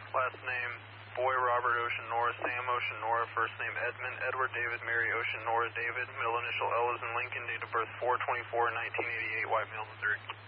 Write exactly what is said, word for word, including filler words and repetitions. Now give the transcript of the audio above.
Last name, Boy Robert Ocean Nora, Sam Ocean Nora, first name Edmund, Edward David Mary Ocean Nora David, middle initial L as in Lincoln, date of birth four twenty-four nineteen eighty-eight, white male, Missouri.